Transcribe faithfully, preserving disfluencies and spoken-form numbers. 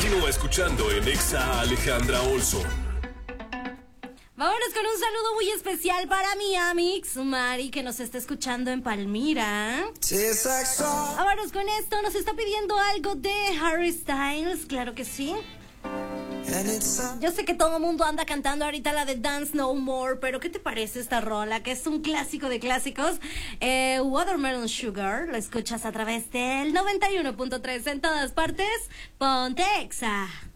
Continúa escuchando en Exa Alejandra Olson. Vámonos con un saludo muy especial para mi amix Mari, que nos está escuchando en Palmira. Vámonos con esto, nos está pidiendo algo de Harry Styles, claro que sí. Yo sé que todo el mundo anda cantando ahorita la de Dance No More, pero ¿qué te parece esta rola? Que es un clásico de clásicos. eh, Watermelon Sugar, lo escuchas a través del noventa y uno punto tres en todas partes. Ponte Exa.